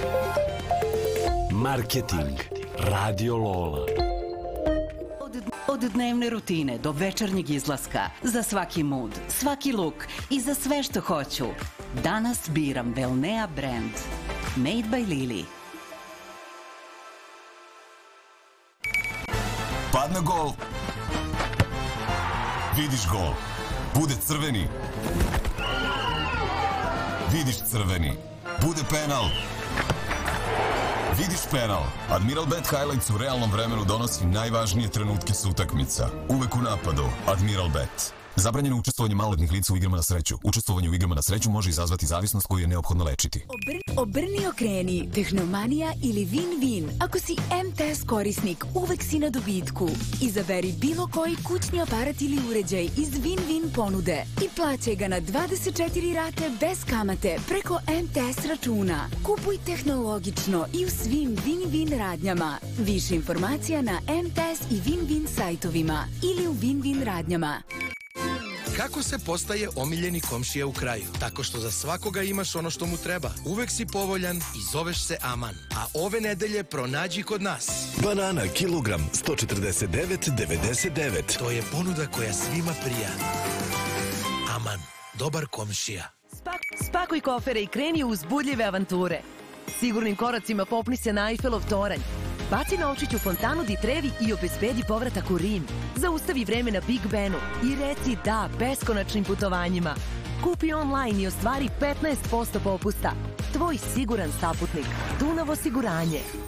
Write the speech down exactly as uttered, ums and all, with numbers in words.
Marketing. Radio Lola. Od dnevne rutine do večernjeg izlaska, za svaki mood, svaki look i za sve što hoću. Danas biram Velnea brand. Made by Lily. Padne gol. Vidiš gol. Bude crveni. Vidiš crveni. Bude penal. Vidiš penal. Admiral Bet Highlights u realnom vremenu donosi najvažnije trenutke s utakmica. Uvek u napadu. Admiral Bet. Zabranjeno učestvovanje maloletnih lica u igrama na sreću. Učestvovanje u igrama na sreću može izazvati zavisnost koju je neophodno lečiti. Obrni, obrni okreni, Tehnomanija ili Win-Win. Ako si M T S korisnik, uvek si na dobitku. Izaberi bilo koji kućni aparat ili uređaj iz Win-Win ponude i plaćaj ga na dvadeset četiri rate bez kamate preko M T S računa. Kupuj tehnologično i u svim Win-Win radnjama. Više informacija na M T S i Win-Win sajtovima ili u Win-Win radnjama. Kako se postaje omiljeni komšija u kraju? Tako što za svakoga imaš ono što mu treba. Uvek si povoljan i zoveš se Aman. A ove nedelje pronađi kod nas. Banana kilogram sto četrdeset devet devedeset devet. To je ponuda koja svima prija. Aman, dobar komšija. Spak, spakuj kofere i kreni u uzbudljive avanture. Sigurnim koracima popni se na Eiffelov toranj. Baci novčić u fontanu di Trevi i obezbedi povratak u Rim. Zaustavi vreme na Big Benu i reci da beskonačnim putovanjima. Kupi online i ostvari petnaest posto popusta. Tvoj siguran saputnik. Dunav osiguranje.